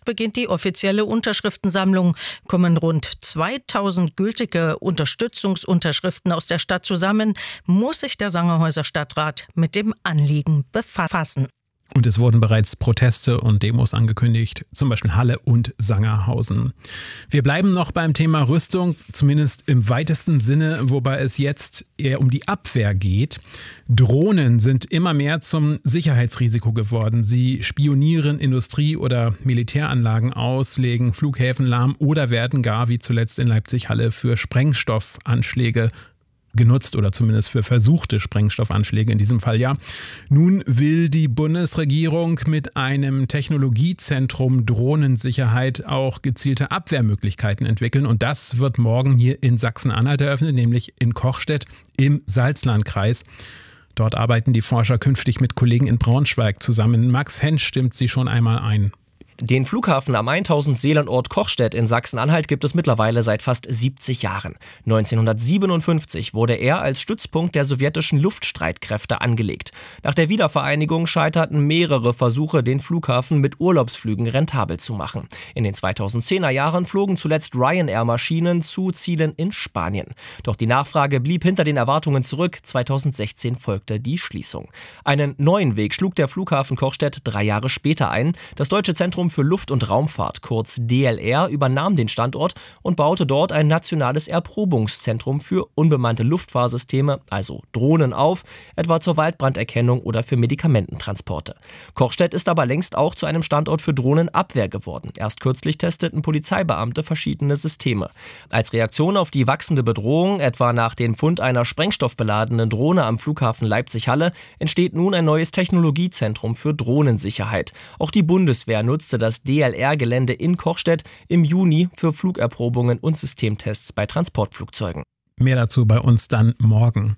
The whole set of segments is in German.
Luft beginnt die offizielle Unterschriftensammlung. Kommen rund 2000 gültige Unterstützungsunterschriften aus der Stadt zusammen, muss sich der Sangerhäuser Stadtrat mit dem Anliegen befassen. Und es wurden bereits Proteste und Demos angekündigt, zum Beispiel Halle und Sangerhausen. Wir bleiben noch beim Thema Rüstung, zumindest im weitesten Sinne, wobei es jetzt eher um die Abwehr geht. Drohnen sind immer mehr zum Sicherheitsrisiko geworden. Sie spionieren Industrie- oder Militäranlagen aus, legen Flughäfen lahm oder werden gar, wie zuletzt in Leipzig-Halle, für Sprengstoffanschläge genutzt oder zumindest für versuchte Sprengstoffanschläge in diesem Fall ja. Nun will die Bundesregierung mit einem Technologiezentrum Drohnensicherheit auch gezielte Abwehrmöglichkeiten entwickeln und das wird morgen hier in Sachsen-Anhalt eröffnet, nämlich in Kochstedt im Salzlandkreis. Dort arbeiten die Forscher künftig mit Kollegen in Braunschweig zusammen. Max Hensch stimmt sie schon einmal ein. Den Flughafen am 1000-Seelenort Kochstedt in Sachsen-Anhalt gibt es mittlerweile seit fast 70 Jahren. 1957 wurde er als Stützpunkt der sowjetischen Luftstreitkräfte angelegt. Nach der Wiedervereinigung scheiterten mehrere Versuche, den Flughafen mit Urlaubsflügen rentabel zu machen. In den 2010er Jahren flogen zuletzt Ryanair-Maschinen zu Zielen in Spanien. Doch die Nachfrage blieb hinter den Erwartungen zurück. 2016 folgte die Schließung. Einen neuen Weg schlug der Flughafen Kochstedt 3 Jahre später ein. Das Deutsche Zentrum für Luft- und Raumfahrt, kurz DLR, übernahm den Standort und baute dort ein nationales Erprobungszentrum für unbemannte Luftfahrsysteme, also Drohnen auf, etwa zur Waldbranderkennung oder für Medikamententransporte. Kochstedt ist aber längst auch zu einem Standort für Drohnenabwehr geworden. Erst kürzlich testeten Polizeibeamte verschiedene Systeme. Als Reaktion auf die wachsende Bedrohung, etwa nach dem Fund einer sprengstoffbeladenen Drohne am Flughafen Leipzig-Halle, entsteht nun ein neues Technologiezentrum für Drohnensicherheit. Auch die Bundeswehr nutzte das DLR-Gelände in Kochstedt im Juni für Flugerprobungen und Systemtests bei Transportflugzeugen. Mehr dazu bei uns dann morgen.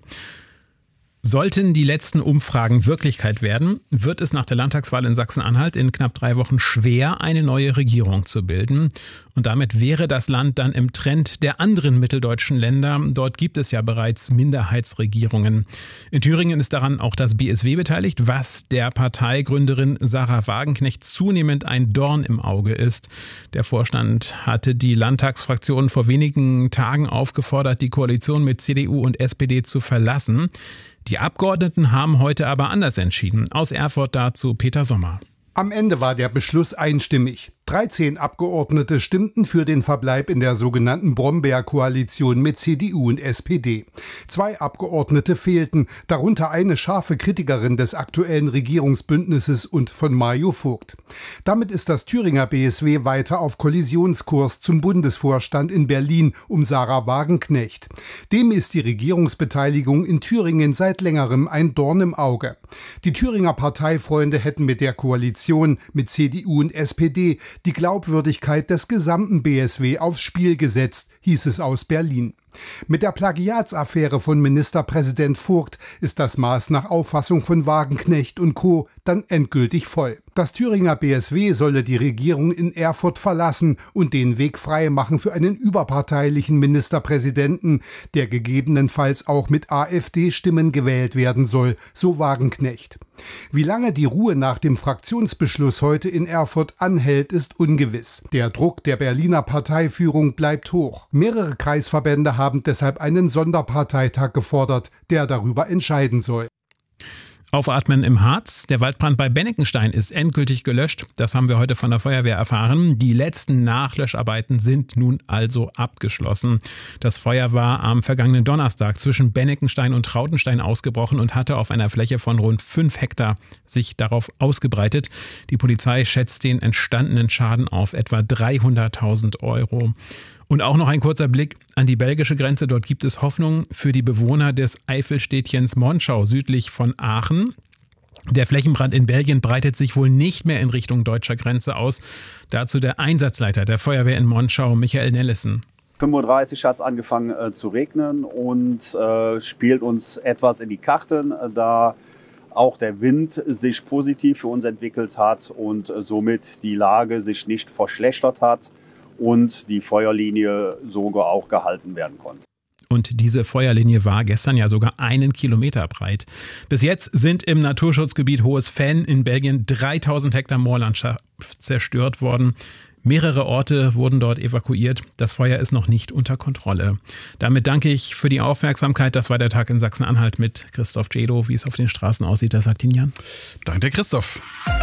Sollten die letzten Umfragen Wirklichkeit werden, wird es nach der Landtagswahl in Sachsen-Anhalt in knapp 3 Wochen schwer, eine neue Regierung zu bilden. Und damit wäre das Land dann im Trend der anderen mitteldeutschen Länder. Dort gibt es ja bereits Minderheitsregierungen. In Thüringen ist daran auch das BSW beteiligt, was der Parteigründerin Sarah Wagenknecht zunehmend ein Dorn im Auge ist. Der Vorstand hatte die Landtagsfraktion vor wenigen Tagen aufgefordert, die Koalition mit CDU und SPD zu verlassen. Die Abgeordneten haben heute aber anders entschieden. Aus Erfurt dazu Peter Sommer. Am Ende war der Beschluss einstimmig. 13 Abgeordnete stimmten für den Verbleib in der sogenannten Brombeer-Koalition mit CDU und SPD. 2 Abgeordnete fehlten, darunter eine scharfe Kritikerin des aktuellen Regierungsbündnisses und von Mario Vogt. Damit ist das Thüringer BSW weiter auf Kollisionskurs zum Bundesvorstand in Berlin um Sarah Wagenknecht. Dem ist die Regierungsbeteiligung in Thüringen seit längerem ein Dorn im Auge. Die Thüringer Parteifreunde hätten mit der Koalition mit CDU und SPD die Glaubwürdigkeit des gesamten BSW aufs Spiel gesetzt, hieß es aus Berlin. Mit der Plagiatsaffäre von Ministerpräsident Vogt ist das Maß nach Auffassung von Wagenknecht und Co. dann endgültig voll. Das Thüringer BSW solle die Regierung in Erfurt verlassen und den Weg frei machen für einen überparteilichen Ministerpräsidenten, der gegebenenfalls auch mit AfD-Stimmen gewählt werden soll, so Wagenknecht. Wie lange die Ruhe nach dem Fraktionsbeschluss heute in Erfurt anhält, ist ungewiss. Der Druck der Berliner Parteiführung bleibt hoch. Mehrere Kreisverbände haben deshalb einen Sonderparteitag gefordert, der darüber entscheiden soll. Aufatmen im Harz. Der Waldbrand bei Bennekenstein ist endgültig gelöscht. Das haben wir heute von der Feuerwehr erfahren. Die letzten Nachlöscharbeiten sind nun also abgeschlossen. Das Feuer war am vergangenen Donnerstag zwischen Bennekenstein und Trautenstein ausgebrochen und hatte auf einer Fläche von rund 5 Hektar sich darauf ausgebreitet. Die Polizei schätzt den entstandenen Schaden auf etwa 300.000 €. Und auch noch ein kurzer Blick an die belgische Grenze. Dort gibt es Hoffnung für die Bewohner des Eifelstädtchens Monschau südlich von Aachen. Der Flächenbrand in Belgien breitet sich wohl nicht mehr in Richtung deutscher Grenze aus. Dazu der Einsatzleiter der Feuerwehr in Monschau, Michael Nellissen. 35 hat es angefangen zu regnen und spielt uns etwas in die Karten, da auch der Wind sich positiv für uns entwickelt hat und somit die Lage sich nicht verschlechtert hat und die Feuerlinie sogar auch gehalten werden konnte. Und diese Feuerlinie war gestern ja sogar 1 Kilometer breit. Bis jetzt sind im Naturschutzgebiet Hohes Venn in Belgien 3000 Hektar Moorlandschaft zerstört worden. Mehrere Orte wurden dort evakuiert. Das Feuer ist noch nicht unter Kontrolle. Damit danke ich für die Aufmerksamkeit. Das war der Tag in Sachsen-Anhalt mit Christoph Jedow. Wie es auf den Straßen aussieht, das sagt Ihnen Jan. Danke, Christoph.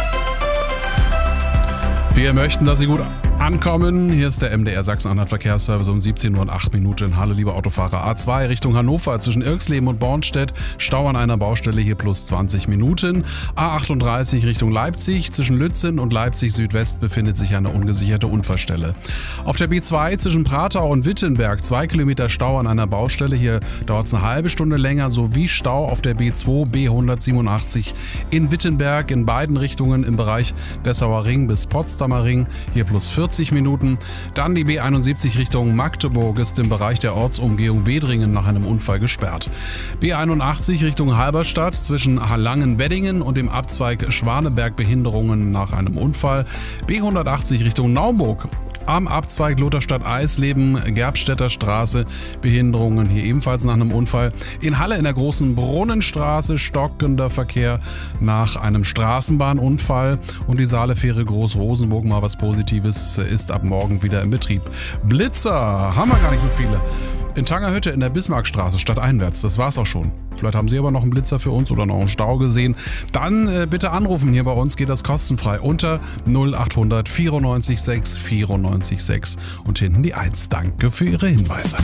Wir möchten, dass Sie gut ankommen. Hier ist der MDR Sachsen-Anhalt Verkehrsservice um 17 Uhr und 8 Minuten. Hallo liebe Autofahrer. A2 Richtung Hannover zwischen Irxleben und Bornstedt. Stau an einer Baustelle hier plus 20 Minuten. A38 Richtung Leipzig. Zwischen Lützen und Leipzig Südwest befindet sich eine ungesicherte Unfallstelle. Auf der B2 zwischen Pratau und Wittenberg 2 Kilometer Stau an einer Baustelle. Hier dauert es eine halbe Stunde länger. Sowie Stau auf der B2 B187 in Wittenberg in beiden Richtungen im Bereich Dessauer Ring bis Potsdamer Ring. Hier plus 40 Minuten. Dann die B71 Richtung Magdeburg ist im Bereich der Ortsumgehung Wedringen nach einem Unfall gesperrt. B81 Richtung Halberstadt zwischen Langen-Weddingen und dem Abzweig Schwaneberg Behinderungen nach einem Unfall. B180 Richtung Naumburg. Am Abzweig Lutherstadt-Eisleben, Gerbstädter Straße, Behinderungen hier ebenfalls nach einem Unfall. In Halle in der Großen Brunnenstraße stockender Verkehr nach einem Straßenbahnunfall. Und die Saalefähre Groß-Rosenburg, mal was Positives, ist ab morgen wieder in Betrieb. Blitzer haben wir gar nicht so viele. In Tangerhütte in der Bismarckstraße stadteinwärts, das war's auch schon. Vielleicht haben Sie aber noch einen Blitzer für uns oder noch einen Stau gesehen. Dann bitte anrufen, hier bei uns geht das kostenfrei unter 0800 94 6 94 6 und hinten die 1. Danke für Ihre Hinweise.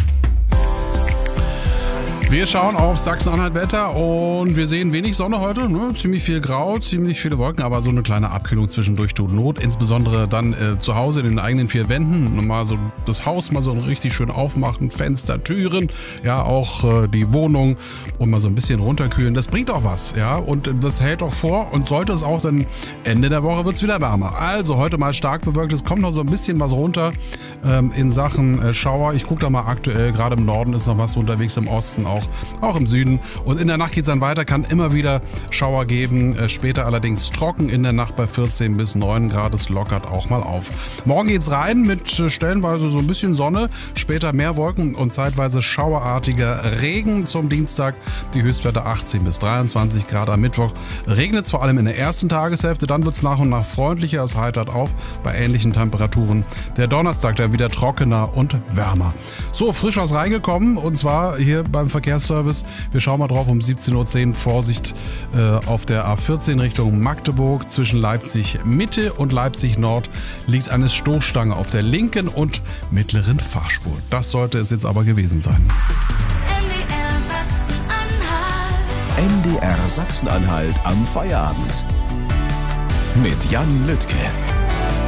Wir schauen auf Sachsen-Anhalt-Wetter und wir sehen wenig Sonne heute, ne? Ziemlich viel Grau, ziemlich viele Wolken, aber so eine kleine Abkühlung zwischendurch tut Not, insbesondere dann zu Hause in den eigenen 4 Wänden, mal so das Haus mal so richtig schön aufmachen, Fenster, Türen, ja auch die Wohnung und mal so ein bisschen runterkühlen, das bringt auch was, ja, und das hält auch vor und sollte es auch dann Ende der Woche wird es wieder wärmer. Also heute mal stark bewölkt, es kommt noch so ein bisschen was runter in Sachen Schauer, ich gucke da mal aktuell, gerade im Norden ist noch was unterwegs, im Osten auch im Süden. Und in der Nacht geht es dann weiter, kann immer wieder Schauer geben. Später allerdings trocken in der Nacht bei 14 bis 9 Grad. Es lockert auch mal auf. Morgen geht's rein mit stellenweise so ein bisschen Sonne, später mehr Wolken und zeitweise schauerartiger Regen zum Dienstag. Die Höchstwerte 18 bis 23 Grad am Mittwoch. Regnet es vor allem in der ersten Tageshälfte, dann wird es nach und nach freundlicher. Es heitert auf bei ähnlichen Temperaturen. Der Donnerstag dann wieder trockener und wärmer. So, frisch was reingekommen und zwar hier beim Verkehrsservice. Wir schauen mal drauf um 17.10 Uhr. Vorsicht auf der A14 Richtung Magdeburg. Zwischen Leipzig Mitte und Leipzig Nord liegt eine Stoßstange auf der linken und mittleren Fahrspur. Das sollte es jetzt aber gewesen sein. MDR Sachsen-Anhalt am Feierabend. Mit Jan Lüttke.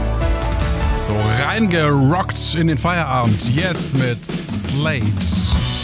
So reingerockt in den Feierabend. Jetzt mit Slate.